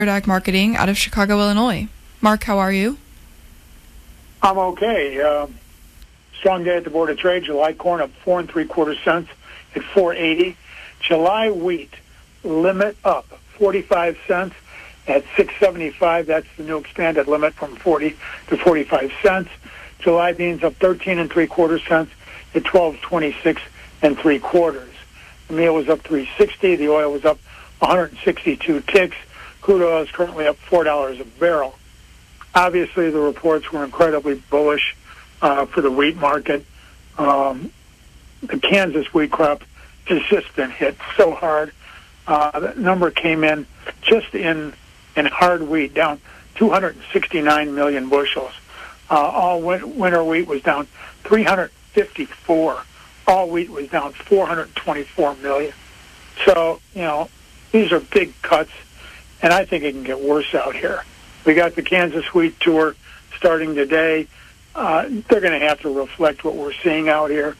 Ag Marketing out of Chicago, Illinois. Mark, how are you? I'm okay. Strong day at the Board of Trade. July corn up 4 3/4 cents at 4.80. July wheat limit up 45 cents at 6.75. That's the new expanded limit from 40 to 45 cents. July beans up 13 3/4 cents at 12.26 3/4. The meal was up 3.60. The oil was up 162 ticks. Crude oil is currently up $4 a barrel. Obviously, the reports were incredibly bullish for the wheat market. The Kansas wheat crop has just been hit so hard. That number came in just in hard wheat, down 269 million bushels. All winter wheat was down 354. All wheat was down 424 million. So, these are big cuts, and I think it can get worse out here. We got the Kansas Wheat Tour starting today. They're going to have to reflect what we're seeing out here.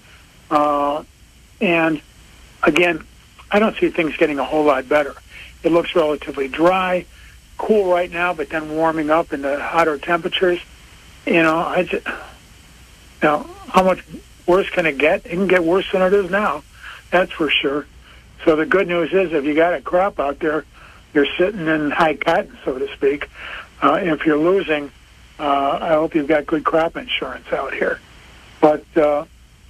And, again, I don't see things getting a whole lot better. It looks relatively dry, cool right now, but then warming up into hotter temperatures. How much worse can it get? It can get worse than it is now, that's for sure. So the good news is if you got a crop out there, you're sitting in high cotton, so to speak. If you're losing, I hope you've got good crop insurance out here. But the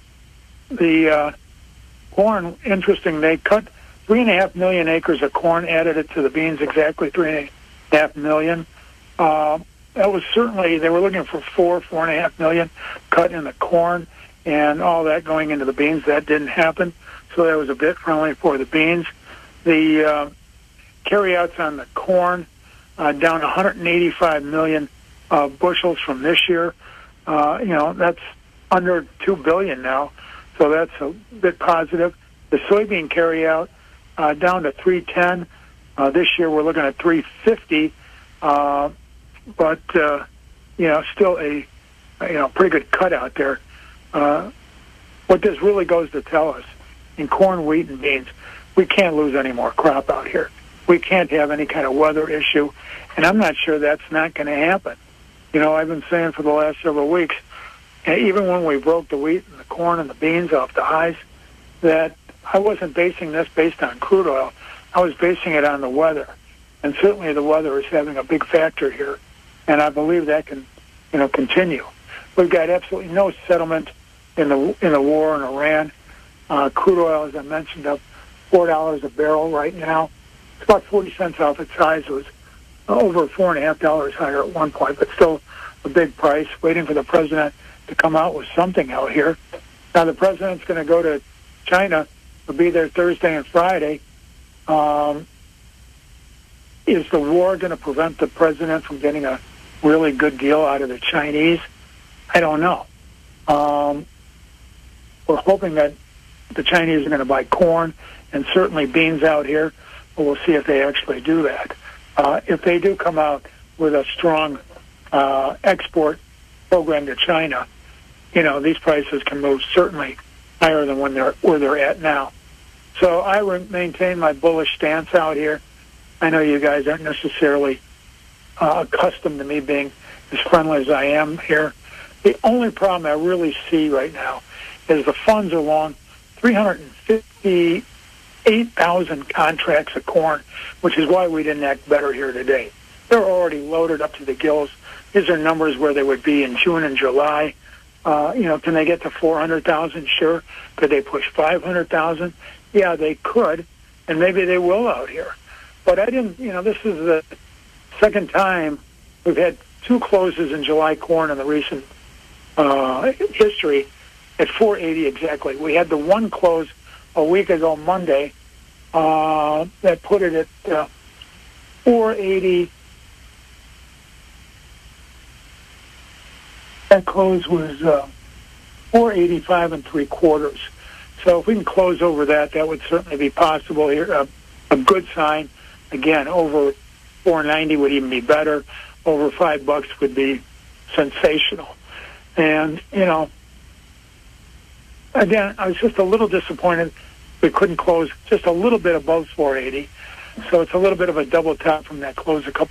corn, interesting, they cut 3.5 million acres of corn, added it to the beans, exactly 3.5 million. That was certainly, they were looking for 4.5 million cut in the corn and all that going into the beans. That didn't happen. So that was a bit friendly for the beans. The carryouts on the corn, down 185 million bushels from this year. That's under 2 billion now, so that's a bit positive. The soybean carryout down to 310. This year we're looking at 350, but still a pretty good cut out there. What this really goes to tell us, in corn, wheat, and beans, we can't lose any more crop out here. We can't have any kind of weather issue, and I'm not sure that's not going to happen. I've been saying for the last several weeks, even when we broke the wheat and the corn and the beans off the highs, that I wasn't basing this based on crude oil. I was basing it on the weather, and certainly the weather is having a big factor here, and I believe that can, continue. We've got absolutely no settlement in the war in Iran. Crude oil, as I mentioned, up $4 a barrel right now. It's about 40 cents off its highs. It was over $4.50 higher at one point, but still a big price, waiting for the president to come out with something out here. Now, the president's going to go to China. He'll be there Thursday and Friday. Is the war going to prevent the president from getting a really good deal out of the Chinese? I don't know. We're hoping that the Chinese are going to buy corn and certainly beans out here, but we'll see if they actually do that. If they do come out with a strong export program to China, these prices can move certainly higher than where they're at now. So I maintain my bullish stance out here. I know you guys aren't necessarily accustomed to me being as friendly as I am here. The only problem I really see right now is the funds are long 358,000 contracts of corn, which is why we didn't act better here today. They're already loaded up to the gills. These are numbers where they would be in June and July. Can they get to 400,000? Sure. Could they push 500,000? Yeah, they could, and maybe they will out here. But I didn't, this is the second time we've had two closes in July corn in the recent history at 480 exactly. We had the one close a week ago Monday that put it at 480. That close was 485 3/4. So if we can close over that, that would certainly be possible here. A good sign. Again, over 490 would even be better. Over $5 would be sensational. And, again, I was just a little disappointed we couldn't close just a little bit above 480. So it's a little bit of a double top from that close a couple